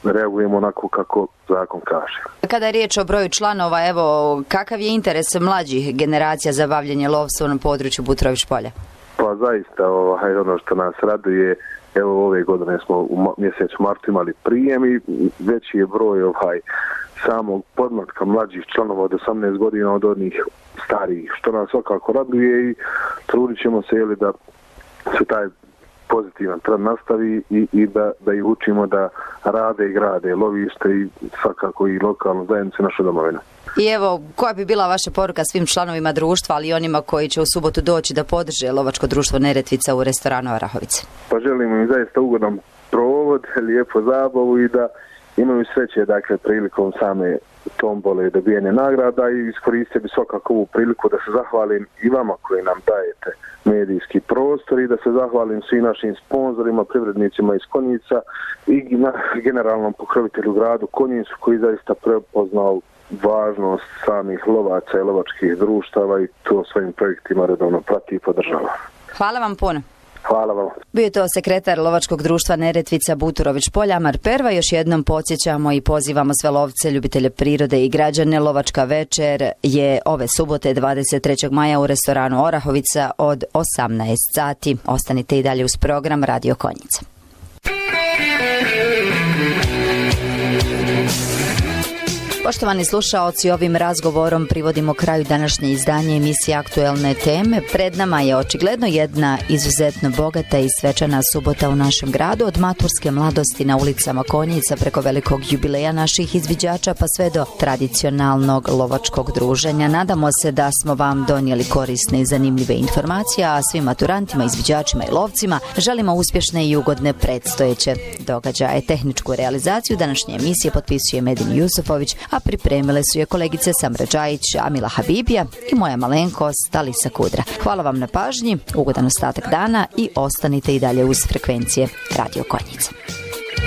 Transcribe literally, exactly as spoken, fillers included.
reagujemo onako kako zakon kaže. Kada je riječ o broju članova, evo, kakav je interes mlađih generacija za bavljenje lovstvom na području Butrović polja? Pa zaista, ovaj, ono što nas raduje, evo ove godine smo u mjesecu martu imali prijem i veći je broj ovaj, samog podmlatka mlađih članova od osamnaest godina od onih starijih, što nas svakako raduje i trudit ćemo se jeli, da se taj pozitivan trend nastavi i, i da, da ih učimo da rade i grade lovište i svakako i lokalnu zajednicu naše domovine. I evo, koja bi bila vaša poruka svim članovima društva, ali i onima koji će u subotu doći da podrže lovačko društvo Neretvica u restoranu Orahovice? Pa želimo im zaista ugodan provod, lijepo zabavu i da imaju sreće, dakle, prilikom same tombole i dobijene nagrada i iskoristio bi svakako ovu priliku da se zahvalim i vama koji nam dajete medijski prostor i da se zahvalim svim našim sponzorima, privrednicima iz Konjica i na generalnom pokrovitelju gradu Konjicu koji zaista prepoznao važnost samih lovaca i lovačkih društava i to svojim projektima redovno prati i podržava. Hvala vam puno. Hvala vam. Bio je to sekretar lovačkog društva Neretvica Buturović polja Amar Perva. Još jednom podsjećamo i pozivamo sve lovce, ljubitelje prirode i građane. Lovačka večer je ove subote dvadeset trećeg maja u restoranu Orahovica od osamnaest sati. Ostanite i dalje uz program Radio Konjica. Poštovani slušaoci, ovim razgovorom privodimo kraju današnje izdanje emisije Aktuelne teme. Pred nama je očigledno jedna izuzetno bogata i svečana subota u našem gradu, od maturske mladosti na ulicama Konjica preko velikog jubileja naših izviđača pa sve do tradicionalnog lovačkog druženja. Nadamo se da smo vam donijeli korisne i zanimljive informacije, a svim maturantima, izviđačima i lovcima želimo uspješne i ugodne predstojeće događaje. Tehničku realizaciju današnje emisije potpisuje Medin Jusufović, a pripremile su je kolegice Samra Đajić, Amila Habibija i moja malenkost Alisa Kudra. Hvala vam na pažnji, ugodan ostatak dana i ostanite i dalje uz frekvencije Radio Konjica.